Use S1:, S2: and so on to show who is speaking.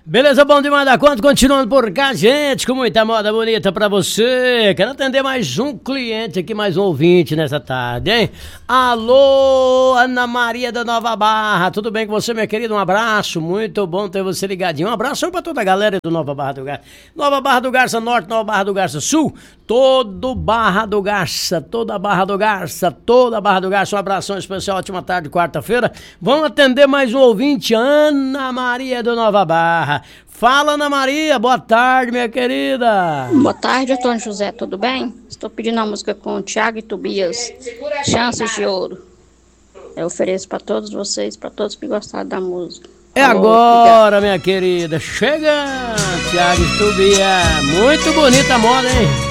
S1: Beleza, bom demais da conta, continuando por cá, gente, com muita moda bonita pra você. Quero atender mais um cliente aqui, mais um ouvinte nessa tarde, hein? Alô, Ana Maria da Nova Barra, tudo bem com você, minha querida? Um abraço, muito bom ter você ligadinho. Um abraço pra toda a galera do Nova Barra do Garça. Nova Barra do Garça Norte, Nova Barra do Garça Sul, todo Barra do Garça, toda Barra do Garça, toda Barra do Garça. Um abração especial, ótima tarde, quarta-feira. Vamos atender mais um ouvinte, Ana Maria do Nova Barra. Fala, Ana Maria, boa tarde, minha querida.
S2: Boa tarde, Antônio José, tudo bem? Estou pedindo uma música com o Thiago e Tobias, Chances de Ouro. Eu ofereço para todos vocês, para todos que gostaram da música.
S1: É agora, minha querida. Chega, Thiago e Tobias. Muito bonita a moda, hein?